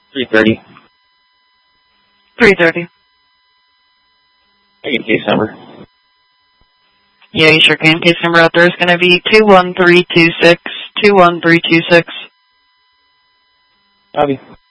330. 330. I get case number. Yeah, you sure can. Case number out there is going to be 21326. 21326. Copy.